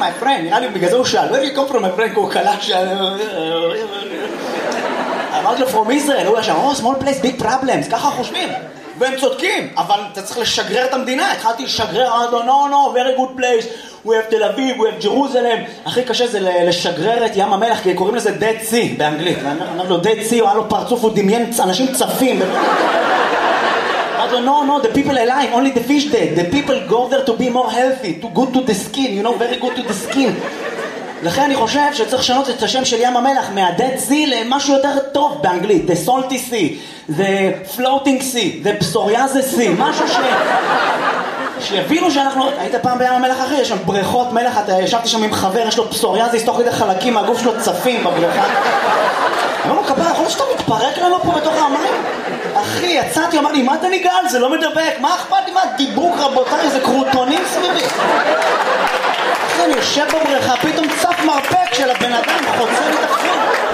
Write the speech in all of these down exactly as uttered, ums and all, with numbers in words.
my friend, נראה לי בגלל זה הוא שאל, where you come from my friend, הוא קלט שאל... אמרתי לו, from Israel, הוא ישר, oh, small place, big problems, ככה חושבים. והם צודקים, אבל אתה צריך לשגרר את המדינה. התחלתי לשגרר, אמרתי לו, no, no, very good place, we have תל אביב, we have Jerusalem. הכי קשה זה לשגרר את ים המלח, כי קוראים לזה Dead Sea באנגלית. אמרתי לו, Dead Sea, הוא היה לו פרצוף, הוא דמיין אנשים צפים. אמרתי לו, no, no, the people alive, only the fish dead. The people go there to be more healthy, to good to the skin, you know, very good to the skin. לכן אני חושב שצריך לשנות את השם של ים המלח מה-Dead Sea למשהו יותר טוב באנגלית. The Salty Sea, The Floating Sea, The Psoriasis Sea, משהו ש... שיבינו שאנחנו... היית פעם בים המלח אחרי, יש שם בריכות מלח, אתה ישבתי שם עם חבר, יש לו פסוריאזיס, תוך כדי חלקים מהגוף שלו צפים בבריכה. אמרנו, כפרה, יכול להיות שאתה מתפרק לנו פה בתוך המים? אחי, יצאתי, אמר לי, מה אתה ניגל? זה לא מדבק, מה אכפת לי? מה דיבוק, רבותיי, זה קרוטונים סביבי. אחי, אני יושב בבריכה, פתאום צף מרפק של הבן אדם, חוצה לי תחזיר.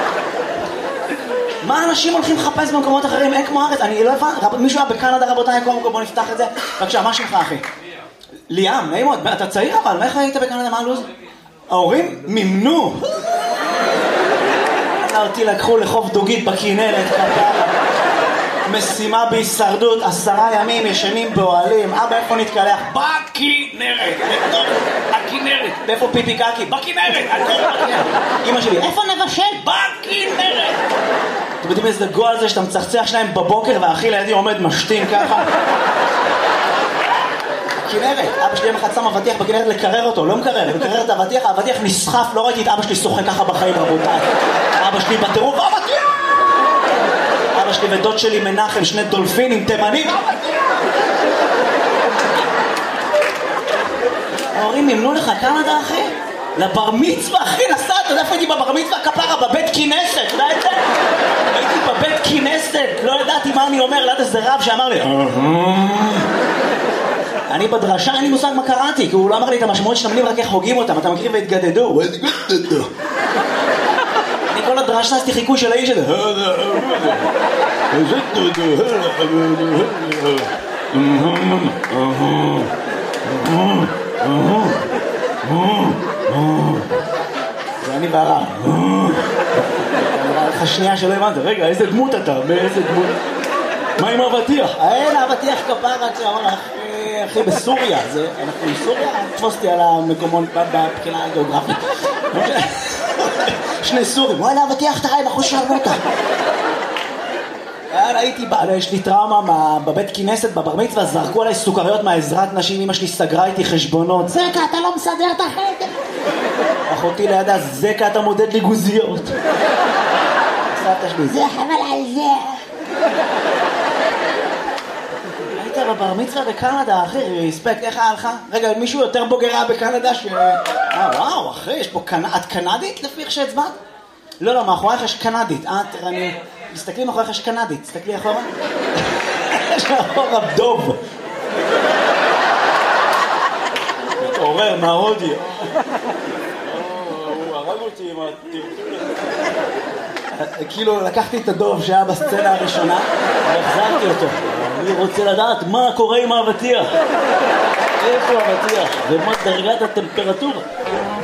מה אנשים הולכים לחפש במקומות אחרים? אין כמו ארץ, אני לא הבא, מישהו היה בקנדה, רבותיי, בוא נפתח את זה. בבקשה, מה שלך, אחי? ליאם, נעים מאוד, אתה צעיר אבל, מה איך היית בקנדה, מה הלוז? ההורים מימנו. אותי לקחו לחוף דוגית בכנרת, משימה בהישרדות, עשרה ימים ישנים באוהלים. אבא, איפה נתקלח? בכנרת, בתוך הכנרת. ואיפה פיפי קקי? בכנרת, הכל בכנרת. אמא שלי, איפה נבשל? בכנרת. אתם יודעים איזה גול זה שאתה מצחצח שלהם בבוקר והאחי לידי עומד משתין ככה? כנרת, אבא שלי יום אחד שם אבטיח בכנרת לקרר אותו, לא מקרר, לקרר את האבטיח, האבטיח נסחף, לא ראיתי את אבא שלי שוחק ככה בחיים, רבותיי. אבא שלי בטירוף, אבטיח! אבא שלי ודוד שלי מנחם, שני דולפינים, תימנים, ההורים מימנו לך קנדה, אחי? לבר מצווה, אחי, נסעת, אתה יודע איפה הייתי בבר מצווה כפרה, בבית כנסת, לא יודע? הייתי בבית כנסת, לא ידעתי מה אני אומר, ליד איזה רב שאמר לי, אני בדרשה, אין לי מושג מה קראתי, כי הוא לא אמר לי את המשמעות של המילים, רק איך הוגים אותם, אתה מכיר והתגדדו, התגדדו. אני כל הדרשה עשיתי חיקוי של האיש הזה. זה אני והרע. נראה לך שנייה שלא הבנת, רגע, איזה דמות אתה, באיזה דמות? מה עם האבטיח? אין, האבטיח כפרה, כשאמר אחי, אחי בסוריה, אנחנו בסוריה, תפוסתי על המקומות בבחינה הגיאוגרפית. שני סורים, וואלה, האבטיח תראי, אנחנו שרנו אותה. הייתי, יש לי טראומה בבית כנסת, בבר מצווה, זרקו עליי סוכריות מהעזרת נשים, אמא שלי סגרה איתי חשבונות. זקה, אתה לא מסדר את החדר. אחותי לידה, זקה, אתה מודד לי גוזיות. סבתא שלי, זה חבל על זה. היית בבר מצווה בקנדה, אחי, ריספקט, איך היה לך? רגע, מישהו יותר בוגרה בקנדה ש... אה, וואו, אחי, יש פה קנ... את קנדית לפי איך שהצבעת? לא, לא, מאחורייך יש קנדית. אה, תראה, אני... תסתכלי מאחורייך יש קנדית. תסתכלי אחורה. יש מאחורה דוב. מתעורר מההודי. הוא הרג אותי עם הטרטור. כאילו לקחתי את הדוב שהיה בסצנה הראשונה והחזרתי אותו. אני רוצה לדעת מה קורה עם האבטיח. איפה האבטיח? ומה דרגת הטמפרטורה?